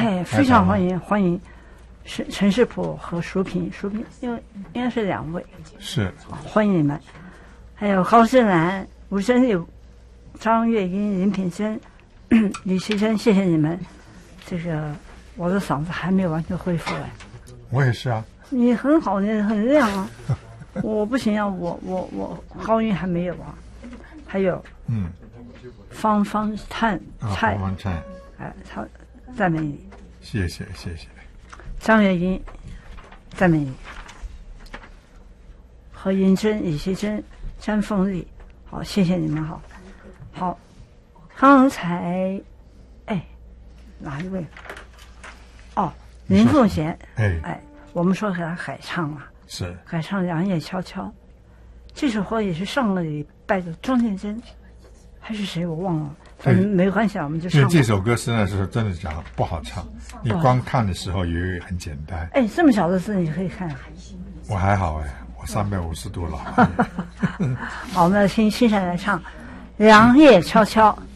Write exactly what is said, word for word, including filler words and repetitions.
哎，非常欢迎欢迎，是陈世普和淑萍，淑萍因为应该是两位， 是欢迎你们。还有高志兰、吴真理、张月英、林品珍、李奇珍，谢谢你们。这个我的嗓子还没有完全恢复哎。 我也是啊。 你很好，你很亮啊。我不行啊，我我我高音还没有啊。还有， 嗯， 方方灿蔡， 方方灿， 哎，他赞美你。 谢谢谢谢。 张月英，赞美你。何银珍、李希珍、詹凤丽，好，谢谢你们，好，好，刚才，哎，哪一位？哦，林凤贤， 哎哎，我们说给他海唱啊， 是海唱《良夜悄悄》，这首歌也是上个礼拜的庄建珍，还是谁我忘了，反正没关系啊，我们就唱。 因为这首歌实在是真的讲不好唱，你光看的时候以为很简单。 哎，这么小的字你可以看啊？ 我还好哎，我三百五十度了。 好，我们要听欣赏来唱《良夜悄悄》。